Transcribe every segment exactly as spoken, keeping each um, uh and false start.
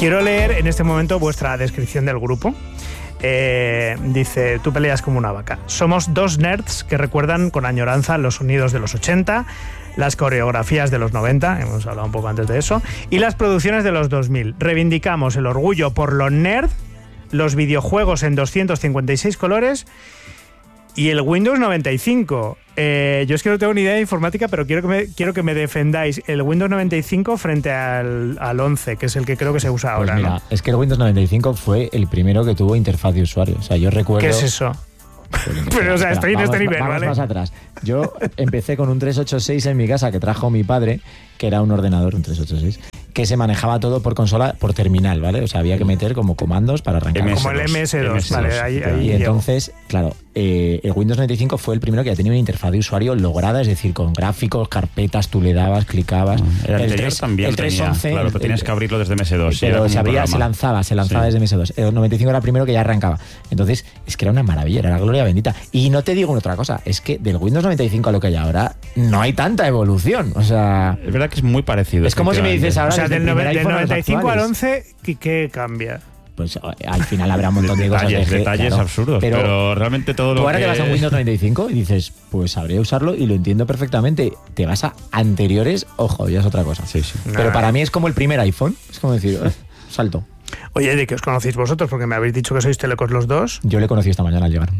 Quiero leer en este momento vuestra descripción del grupo. Eh, dice, tú peleas como una vaca. Somos dos nerds que recuerdan con añoranza los sonidos de los ochenta, las coreografías de los noventa, hemos hablado un poco antes de eso, y las producciones de los dos mil. Reivindicamos el orgullo por lo nerd, los videojuegos en doscientos cincuenta y seis colores y el Windows noventa y cinco. Eh, yo es que no tengo ni idea de informática, pero quiero que me, quiero que me defendáis el Windows noventa y cinco frente al, al once, que es el que creo que se usa ahora. Pues mira, ¿no? Es que el Windows noventa y cinco fue el primero que tuvo interfaz de usuario. O sea, yo recuerdo... ¿Qué es eso? Pero, pero o sea, estoy en vamos, este nivel, vamos ¿vale? más atrás. Yo empecé con un trescientos ochenta y seis en mi casa que trajo mi padre, que era un ordenador, un trescientos ochenta y seis, que se manejaba todo por consola, por terminal, ¿vale? O sea, había que meter como comandos para arrancar. Como el eme ese dos, vale, ahí, ahí Y llego. entonces, claro, eh, el Windows noventa y cinco fue el primero que ya tenía una interfaz de usuario lograda, es decir, con gráficos, carpetas, tú le dabas, clicabas. El anterior tres, también el tenía, trescientos once, claro, pero tenías el, que abrirlo desde eme ese dos. Pero se abría, se lanzaba, se lanzaba sí. desde eme ese dos. El noventa y cinco era el primero que ya arrancaba. Entonces, es que era una maravilla, era la gloria bendita. Y no te digo otra cosa, es que del Windows noventa y cinco a lo que hay ahora, no hay tanta evolución. O sea... Es verdad que es muy parecido. Es como si me dices ahora... O sea, del, del noventa y cinco al once, ¿qué, qué cambia? Pues al final habrá un montón de, de cosas detalles, de detalles claro, absurdos, pero, pero realmente todo lo tú ahora que... te vas a Windows noventa y cinco y dices, pues sabré usarlo y lo entiendo perfectamente. Te vas a anteriores, ojo, ya es otra cosa. Sí, sí. Pero nah. para mí es como el primer iPhone, es como decir, eh, salto. Oye, ¿de qué os conocéis vosotros? Porque me habéis dicho que sois telecos los dos. Yo le conocí esta mañana al llegar.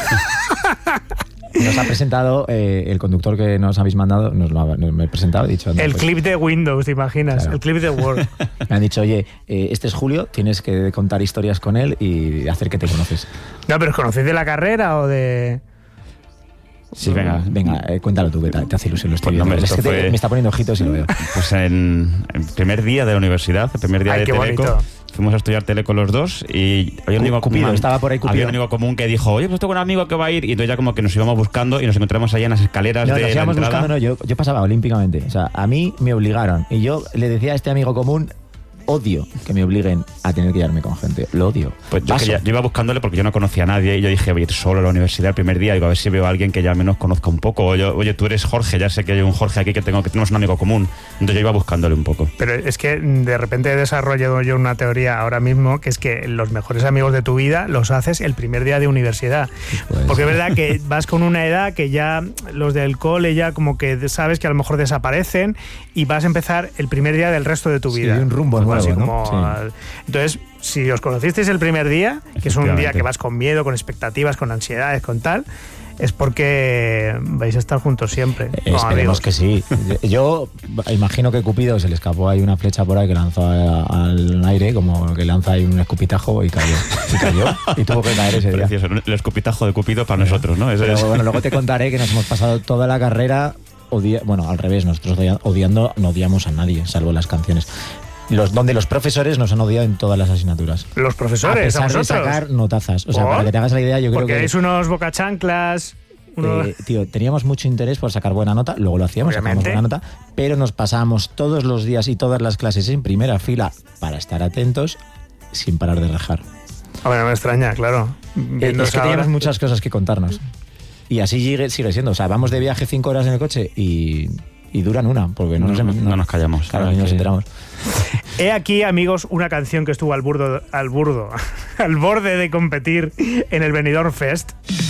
Nos ha presentado eh, el conductor que nos habéis mandado, nos lo ha, nos me he presentado, he dicho... No, el pues, clip de Windows, ¿te imaginas? Claro. El clip de Word. Me han dicho, oye, eh, este es Julio, tienes que contar historias con él y hacer que te conoces. No, pero ¿os conocéis de la carrera o de...? Sí, venga, venga, eh, cuéntalo tú, que te, te hace ilusión, lo estoy viendo. Pues no, es que fue... te, me está poniendo ojitos y lo veo. Pues en el primer día de la universidad, el primer día Ay, de qué Teleco, bonito. fuimos a estudiar Teleco los dos y había un amigo Cupido, común, estaba por ahí Cupido. Había un amigo común que dijo, oye, pues tengo un amigo que va a ir, y entonces ya como que nos íbamos buscando y nos encontramos allá en las escaleras no, de nos la íbamos entrada. buscando, no, yo, yo pasaba olímpicamente, o sea, a mí me obligaron y yo le decía a este amigo común, odio que me obliguen a tener que llevarme con gente, lo odio. Pues yo, quería, yo iba buscándole porque yo no conocía a nadie y yo dije, voy a ir solo a la universidad el primer día, digo, a ver si veo a alguien que ya al menos conozca un poco. Oye, oye, tú eres Jorge, ya sé que hay un Jorge aquí que tengo, que tenemos un amigo común. Entonces yo iba buscándole un poco. Pero es que de repente he desarrollado yo una teoría ahora mismo, que es que los mejores amigos de tu vida los haces el primer día de universidad. Pues. Porque es verdad que vas con una edad que ya los del cole ya como que sabes que a lo mejor desaparecen y vas a empezar el primer día del resto de tu sí, vida. un rumbo nuevo, así ¿no? como, Sí. Entonces, si os conocisteis el primer día, que es un día que vas con miedo, con expectativas, con ansiedades, con tal, es porque vais a estar juntos siempre. Eh, esperemos que sí. Yo imagino que Cupido se le escapó ahí una flecha por ahí que lanzó a, al aire, como que lanza ahí un escupitajo y cayó. Y cayó y tuvo que caer ese día. Precioso, el escupitajo de Cupido para sí. nosotros, ¿no? Eso Pero es. bueno, luego te contaré que nos hemos pasado toda la carrera odia, bueno, al revés, nosotros odiando no odiamos a nadie, salvo las canciones. Los, donde los profesores nos han odiado en todas las asignaturas. Los profesores, a pesar ¿a de sacar notazas. O sea, ¿por? para que te hagas la idea, yo creo Porque que... Porque es unos bocachanclas... Uno... Eh, tío, teníamos mucho interés por sacar buena nota, luego lo hacíamos, sacamos buena nota, pero nos pasábamos todos los días y todas las clases en primera fila para estar atentos sin parar de rajar. A ver, no me extraña, claro. Eh, es que teníamos muchas cosas que contarnos. Y así sigue, sigue siendo. O sea, vamos de viaje cinco horas en el coche y... y duran una, porque no, no, nos, no, no nos callamos. Claro, ni nos enteramos. He aquí, amigos, una canción que estuvo al burdo, al burdo, al borde de competir en el Benidorm Fest.